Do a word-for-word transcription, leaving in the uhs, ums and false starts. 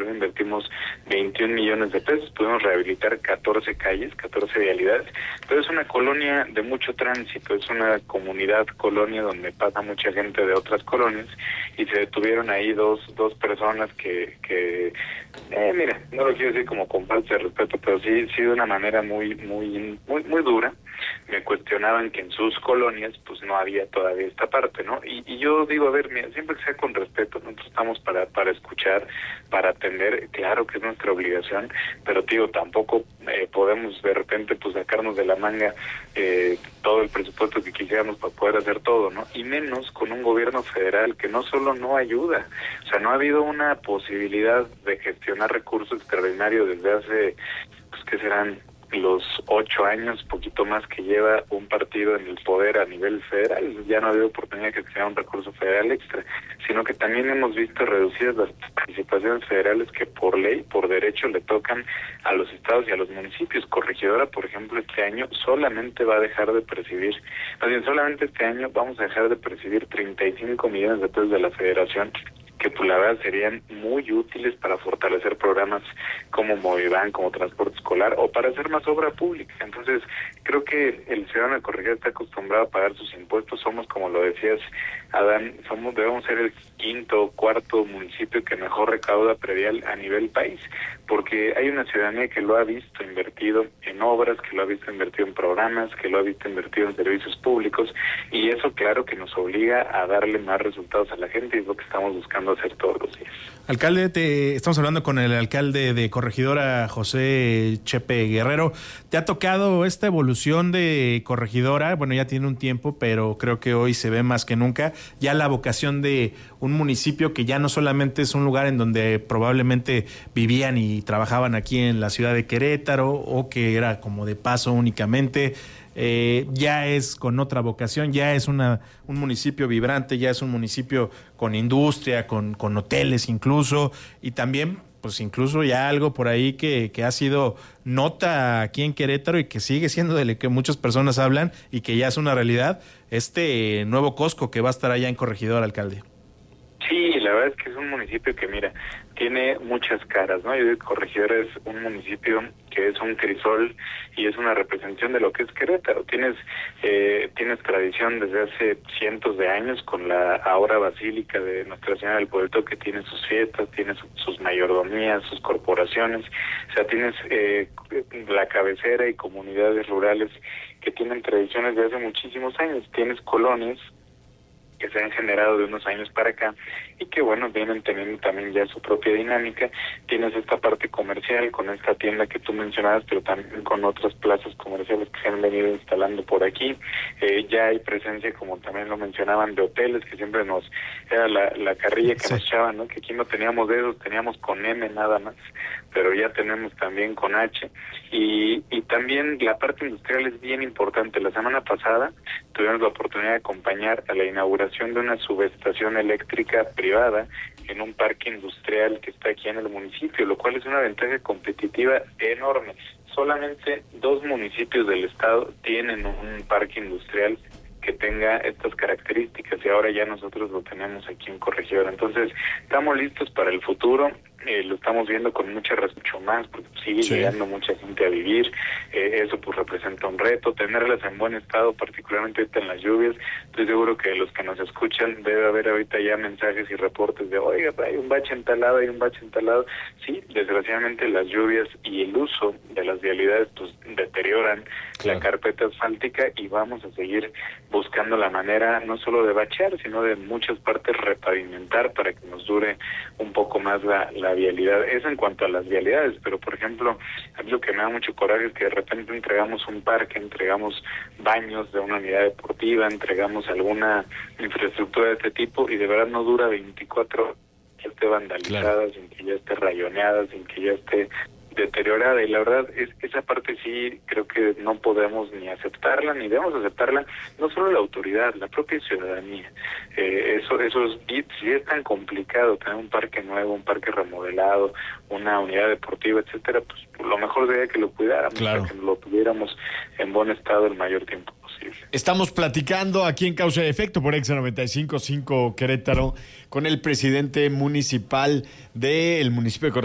Federación invertimos veintiún millones de pesos, pudimos rehabilitar catorce calles, catorce vialidades, pero es una colonia de mucho tránsito, es una comunidad colonia donde pasa mucha gente de otras colonias y se detuvieron ahí dos dos personas que, que eh, mira, no lo quiero decir como con falta de respeto, pero sí, sí de una manera muy, muy, muy, muy dura. Me cuestionaban que en sus colonias pues no había todavía esta parte, ¿no? Y, y yo digo, a ver, mira, siempre que sea con respeto, nosotros estamos para para escuchar, para atender, claro que es nuestra obligación, pero digo, tampoco eh, podemos de repente pues sacarnos de la manga eh, todo el presupuesto que quisiéramos para poder hacer todo, ¿no? Y menos con un gobierno federal que no solo no ayuda, o sea, no ha habido una posibilidad de gestionar recursos extraordinarios desde hace, pues, ¿qué serán? Los ocho años, poquito más que lleva un partido en el poder a nivel federal. Ya no ha habido oportunidad de que sea un recurso federal extra, sino que también hemos visto reducidas las participaciones federales que por ley, por derecho, le tocan a los estados y a los municipios. Corregidora, por ejemplo, este año solamente va a dejar de percibir, más bien solamente este año vamos a dejar de percibir treinta y cinco millones de pesos de la federación, que pues la verdad serían muy útiles para fortalecer programas como Moviván, como transporte escolar, o para hacer más obra pública. Entonces, creo que el ciudadano de Corregidora está acostumbrado a pagar sus impuestos. Somos, como lo decías, Adán, somos debemos ser el quinto o cuarto municipio que mejor recauda predial a nivel país, porque hay una ciudadanía que lo ha visto invertido en obras, que lo ha visto invertido en programas, que lo ha visto invertido en servicios públicos, y eso claro que nos obliga a darle más resultados a la gente, y es lo que estamos buscando hacer todos los días. Alcalde, te estamos hablando con el alcalde de Corregidora, José Chepe Guerrero. ¿Te ha tocado esta evolución de Corregidora? Bueno, ya tiene un tiempo, pero creo que hoy se ve más que nunca ya la vocación de un municipio que ya no solamente es un lugar en donde probablemente vivían y trabajaban aquí en la ciudad de Querétaro, o que era como de paso únicamente. Eh, ya es con otra vocación, ya es una un municipio vibrante, ya es un municipio con industria, con, con hoteles incluso, y también pues incluso ya algo por ahí que, que ha sido nota aquí en Querétaro y que sigue siendo de lo que muchas personas hablan y que ya es una realidad, este nuevo Costco que va a estar allá en Corregidora, alcalde. Sí, la verdad es que es un municipio que, mira, tiene muchas caras, ¿no? Yo digo que Corregidora es un municipio que es un crisol y es una representación de lo que es Querétaro. Tienes eh, tienes tradición desde hace cientos de años con la ahora Basílica de Nuestra Señora del Puerto, que tiene sus fiestas, tiene su, sus mayordomías, sus corporaciones. O sea, tienes eh, la cabecera y comunidades rurales que tienen tradiciones de hace muchísimos años. Tienes colonias que se han generado de unos años para acá y que bueno, vienen teniendo también ya su propia dinámica. Tienes esta parte comercial con esta tienda que tú mencionabas, pero también con otras plazas comerciales que se han venido instalando por aquí. Eh, ya hay presencia, como también lo mencionaban, de hoteles, que siempre nos era la, la carrilla que sí nos echaban, ¿no? Que aquí no teníamos dedos, teníamos con M nada más, pero ya tenemos también con H. Y, y también la parte industrial es bien importante. La semana pasada tuvimos la oportunidad de acompañar a la inauguración de una subestación eléctrica privada en un parque industrial que está aquí en el municipio, lo cual es una ventaja competitiva enorme. Solamente dos municipios del estado tienen un parque industrial que tenga estas características y ahora ya nosotros lo tenemos aquí en Corregidora. Entonces, estamos listos para el futuro. Eh, lo estamos viendo con mucha mucho más, porque sigue sí. llegando mucha gente a vivir, eh, eso pues representa un reto, tenerlas en buen estado, particularmente ahorita en las lluvias. Estoy seguro que los que nos escuchan debe haber ahorita ya mensajes y reportes de, oiga, hay un bache en tal lado, hay un bache en tal lado. Sí, desgraciadamente las lluvias y el uso de las vialidades pues deterioran claro. la carpeta asfáltica, y vamos a seguir buscando la manera no solo de bachear, sino de muchas partes repavimentar para que nos dure un poco más la, la vialidad. Eso en cuanto a las vialidades, pero por ejemplo, algo que me da mucho coraje es que de repente entregamos un parque, entregamos baños de una unidad deportiva, entregamos alguna infraestructura de este tipo y de verdad no dura veinticuatro horas, que esté vandalizada, claro. sin que ya esté rayoneada, sin que ya esté deteriorada, y la verdad es esa parte sí creo que no podemos ni aceptarla ni debemos aceptarla, no solo la autoridad, la propia ciudadanía. Eh, eso eso es, si es tan complicado tener un parque nuevo, un parque remodelado, una unidad deportiva, etcétera, pues lo mejor sería que lo cuidáramos, claro. para que lo tuviéramos en buen estado el mayor tiempo posible. Estamos platicando aquí en Causa y Efecto por Exa noventa y cinco punto cinco Querétaro con el presidente municipal del municipio de Corregidora,